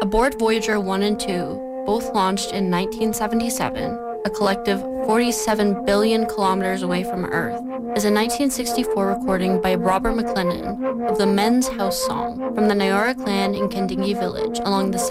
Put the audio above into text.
Aboard Voyager 1 and 2, both launched in 1977, a collective 47 billion kilometers away from Earth, is a 1964 recording by Robert McLennan of the Men's House Song from the Nyora clan in Kandingi village along the